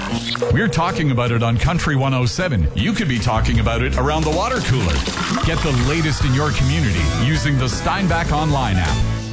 We're talking about it on Country 107. You could be talking about it around the water cooler. Get the latest in your community using the Steinbach Online app.